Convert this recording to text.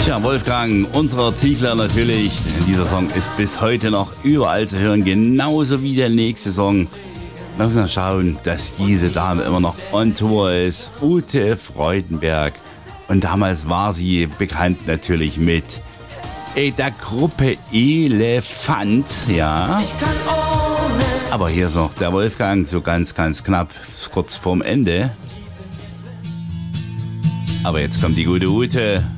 Ja, Wolfgang, unser Ziegler natürlich. Dieser Song ist bis heute noch überall zu hören, genauso wie der nächste Song. Wir müssen schauen, dass diese Dame immer noch on Tour ist. Ute Freudenberg. Und damals war sie bekannt natürlich mit der Gruppe Elefant, ja. Aber hier ist noch der Wolfgang, so ganz knapp, kurz vorm Ende. Aber jetzt kommt die gute Ute.